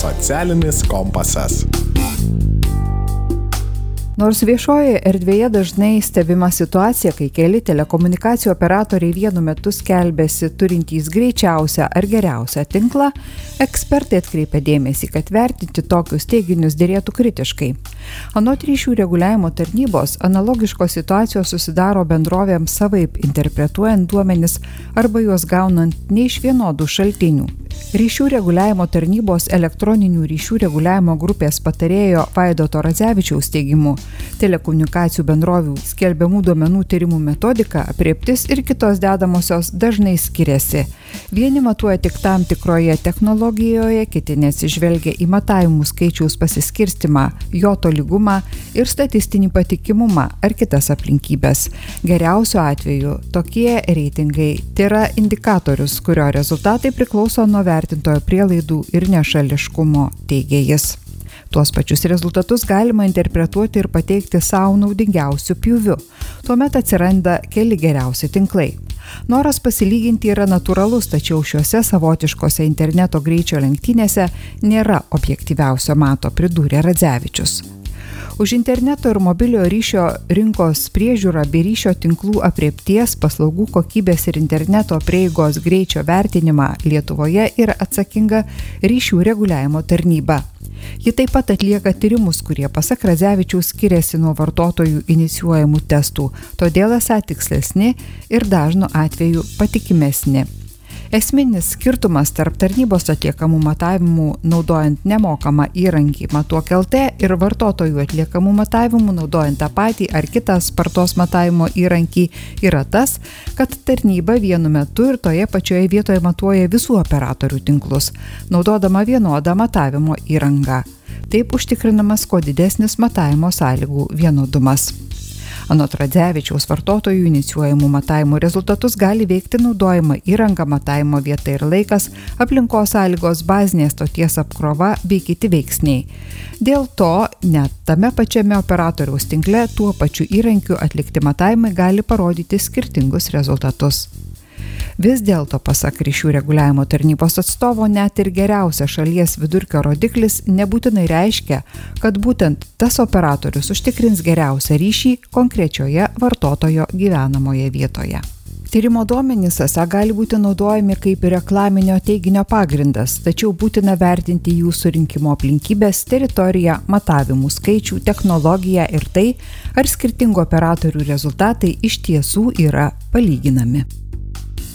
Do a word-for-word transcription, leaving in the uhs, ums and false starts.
Socialinis kompasas. Nors viešojoje erdvėje dažnai stebima situacija, kai keli telekomunikacijų operatoriai vienu metu skelbiasi turintys greičiausią ar geriausią tinklą, ekspertai atkreipia dėmesį, kad vertinti tokius teiginius derėtų kritiškai. Anot ryšių reguliavimo tarnybos, analogiškos situacijos susidaro bendrovėms savaip interpretuojant duomenis arba juos gaunant ne iš vienodų šaltinių. Ryšių reguliavimo tarnybos elektroninių ryšių reguliavimo grupės patarėjo Vaidoto Radzevičiaus teigimu, telekomunikacijų bendrovių skelbiamų duomenų tyrimų metodika, aprėptis ir kitos dedamosios dažnai skiriasi. Vieni matuoja tik tam tikroje technologijoje, kiti neatsižvelgia į matavimų skaičiaus pasiskirstimą, jo tolygumą ir statistinį patikimumą ar kitas aplinkybės. Geriausiu atveju tokie reitingai tai yra indikatorius, kurio rezultatai priklauso nuo vertintojo prielaidų ir nešališkumo, teigia jis. Tuos pačius rezultatus galima interpretuoti ir pateikti savo naudingiausių pjūvių. Tuomet atsiranda keli geriausi tinklai. Noras pasilyginti yra natūralus, tačiau šiuose savotiškose interneto greičio lenktynėse nėra objektyviausio mato, pridūrė Radzevičius. Už interneto ir mobiliojo ryšio rinkos priežiūrą bei ryšio tinklų aprėpties, paslaugų kokybės ir interneto prieigos greičio vertinimą Lietuvoje yra atsakinga ryšių reguliavimo tarnyba. Ji taip pat atlieka tyrimus, kurie pasak Radzevičiaus skiriasi nuo vartotojų inicijuojamų testų, todėl esą tikslesni ir dažnu atveju patikimesni. Esminis skirtumas tarp tarnybos atliekamų matavimų naudojant nemokamą įrankį Matuok L T ir vartotojų atliekamų matavimų naudojant tą patį ar kitą spartos matavimo įrankį yra tas, kad tarnyba vienu metu ir toje pačioje vietoje matuoja visų operatorių tinklus, naudodama vienodą matavimo įrangą. Taip užtikrinamas kuo didesnis matavimo sąlygų vienodumas. Anot Radzevičiaus, vartotojų inicijuojamų matavimų rezultatus gali veikti naudojama įranga, matavimo vieta ir laikas, aplinkos sąlygos, bazinės stoties apkrova bei kiti veiksniai. Dėl to net tame pačiame operatoriaus tinkle tuo pačiu įrankiu atlikti matavimai gali parodyti skirtingus rezultatus. Vis dėlto, pasak ryšių reguliavimo tarnybos atstovo, net ir geriausia šalies vidurkio rodiklis nebūtinai reiškia, kad būtent tas operatorius užtikrins geriausią ryšį konkrečioje vartotojo gyvenamoje vietoje. Tyrimo duomenys esą gali būti naudojami kaip reklaminio teiginio pagrindas, tačiau būtina vertinti jų surinkimo aplinkybės, teritoriją, matavimų skaičių, technologiją ir tai, ar skirtingų operatorių rezultatai iš tiesų yra palyginami.